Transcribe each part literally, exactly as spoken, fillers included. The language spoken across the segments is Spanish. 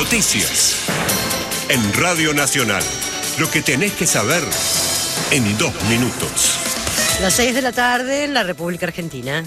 Noticias. En Radio Nacional. Lo que tenés que saber en dos minutos. Las seis de la tarde en la República Argentina.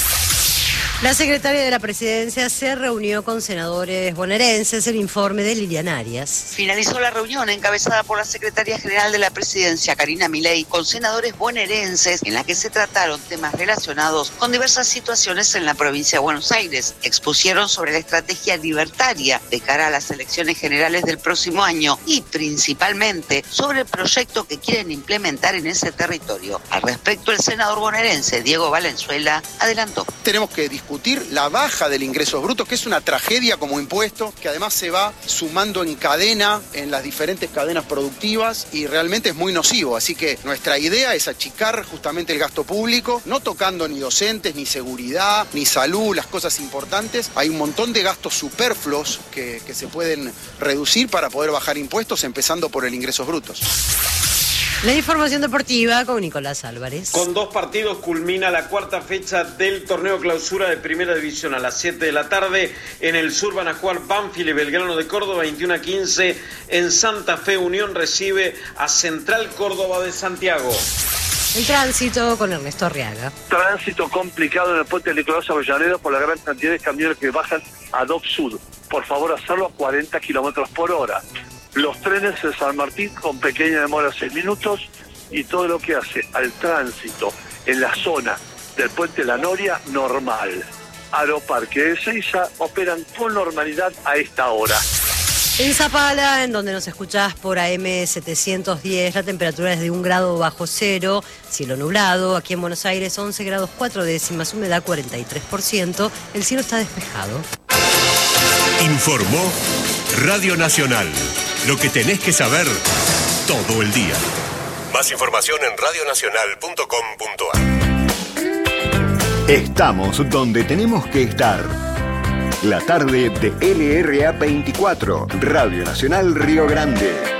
La secretaria de la Presidencia se reunió con senadores bonaerenses. El informe de Liliana Arias. Finalizó la reunión encabezada por la Secretaria General de la Presidencia, Karina Milei, con senadores bonaerenses, en la que se trataron temas relacionados con diversas situaciones en la provincia de Buenos Aires. Expusieron sobre la estrategia libertaria de cara a las elecciones generales del próximo año y principalmente sobre el proyecto que quieren implementar en ese territorio. Al respecto, el senador bonaerense Diego Valenzuela adelantó. Tenemos que discutir la baja del ingreso bruto, que es una tragedia como impuesto, que además se va sumando en cadena en las diferentes cadenas productivas y realmente es muy nocivo. Así que nuestra idea es achicar justamente el gasto público, no tocando ni docentes, ni seguridad, ni salud, las cosas importantes. Hay un montón de gastos superfluos que, que se pueden reducir para poder bajar impuestos, empezando por el ingresos brutos. La información deportiva con Nicolás Álvarez. Con dos partidos culmina la cuarta fecha del torneo clausura de Primera División. A las siete de la tarde en el sur van a jugar Banfield y Belgrano de Córdoba. veintiuno a quince en Santa Fe. Unión recibe a Central Córdoba de Santiago. El tránsito con Ernesto Arriaga. Tránsito complicado en el puente de Nicolás Avellaneda por la gran cantidad de camiones que bajan a Dock Sud. Por favor, hacerlo a cuarenta kilómetros por hora. Los trenes de San Martín con pequeña demora seis minutos y todo lo que hace al tránsito en la zona del puente La Noria, normal. Aeroparque de Ezeiza operan con normalidad a esta hora. En Zapala, en donde nos escuchás por A M setecientos diez, la temperatura es de un grado bajo cero, cielo nublado. Aquí en Buenos Aires, once grados cuatro décimas, humedad cuarenta y tres por ciento. El cielo está despejado. Informó Radio Nacional. Lo que tenés que saber todo el día. Más información en radio nacional punto com punto a r. Estamos donde tenemos que estar. La tarde de L R A veinticuatro, Radio Nacional Río Grande.